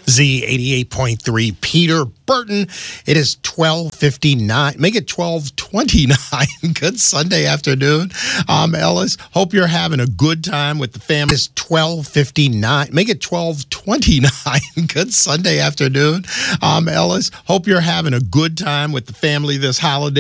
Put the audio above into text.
Z88.3 Peter Burton. It is 12:59. Make it 12:29. Good Sunday afternoon. Ellis, hope you're having a good time with the family. It's 12:59. Make it 12:29. Good Sunday afternoon. Ellis, hope you're having a good time with the family this holiday.